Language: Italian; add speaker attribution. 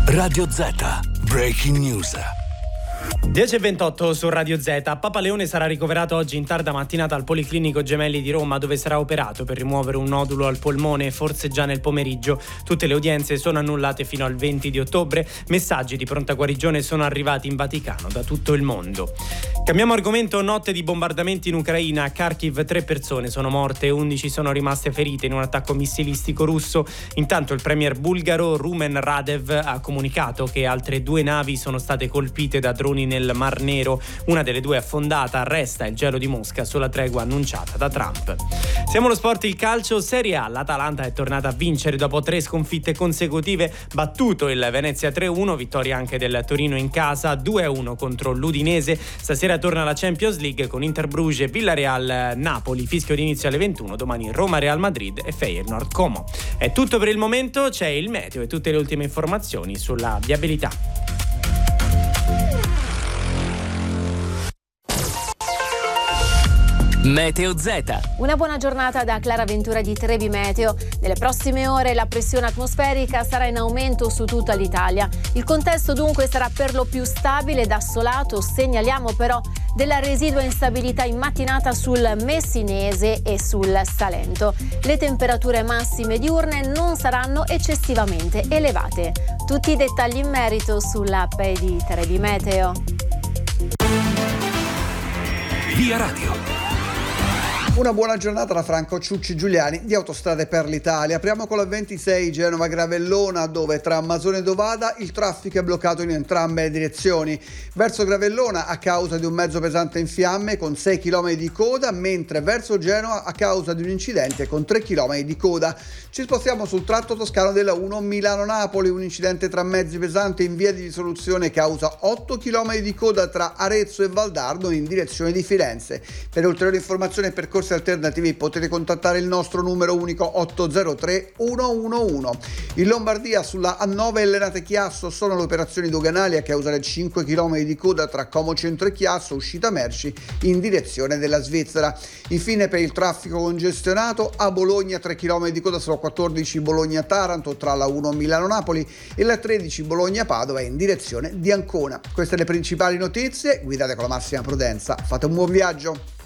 Speaker 1: Radio Z, Breaking News.
Speaker 2: 10:28 su Radio Z. Papa Leone sarà ricoverato oggi in tarda mattinata al Policlinico Gemelli di Roma, dove sarà operato per rimuovere un nodulo al polmone, forse già nel pomeriggio. Tutte le udienze sono annullate fino al 20 di ottobre. Messaggi di pronta guarigione sono arrivati in Vaticano da tutto il mondo. Cambiamo argomento. Notte di bombardamenti in Ucraina. A Kharkiv 3 persone sono morte, 11 sono rimaste ferite in un attacco missilistico russo. Intanto il premier bulgaro Rumen Radev ha comunicato che altre 2 navi sono state colpite da droni nel Mar Nero. Una delle 2 affondata. Resta il gelo di Mosca sulla tregua annunciata da Trump. Siamo allo sport, il calcio. Serie A. L'Atalanta è tornata a vincere dopo 3 sconfitte consecutive. Battuto il Venezia 3-1, vittoria anche del Torino in casa 2-1 contro l'Udinese. Stasera torna la Champions League con Inter Bruges, Villarreal, Napoli. Fischio d'inizio alle 21. Domani Roma, Real Madrid e Feyenoord Como. È tutto per il momento. C'è il meteo e tutte le ultime informazioni sulla viabilità.
Speaker 3: Meteo Z.
Speaker 4: Una buona giornata da Clara Ventura di Trebi Meteo. Nelle prossime ore la pressione atmosferica sarà in aumento su tutta l'Italia. Il contesto dunque sarà per lo più stabile ed assolato. Segnaliamo però della residua instabilità in mattinata sul Messinese e sul Salento. Le temperature massime diurne non saranno eccessivamente elevate. Tutti i dettagli in merito sull'app di Trebi Meteo.
Speaker 1: Via Radio.
Speaker 5: Una buona giornata da Franco Ciucci Giuliani di Autostrade per l'Italia. Apriamo con la 26 Genova-Gravellona, dove tra Masone e Dovada il traffico è bloccato in entrambe le direzioni. Verso Gravellona a causa di un mezzo pesante in fiamme con 6 km di coda, mentre verso Genova a causa di un incidente con 3 km di coda. Ci spostiamo sul tratto toscano della 1 Milano-Napoli, un incidente tra mezzi pesanti in via di risoluzione causa 8 km di coda tra Arezzo e Valdarno in direzione di Firenze. Per ulteriori informazioni e percorsi alternativi potete contattare il nostro numero unico 803 111. In Lombardia sulla A9 Ellenate Chiasso sono le operazioni doganali a causa del 5 km di coda tra Como Centro e Chiasso, uscita merci in direzione della Svizzera. Infine per il traffico congestionato a Bologna 3 km di coda sulla 14 Bologna-Taranto tra la 1 Milano-Napoli e la 13 Bologna-Padova in direzione di Ancona. Queste le principali notizie, guidate con la massima prudenza, fate un buon viaggio.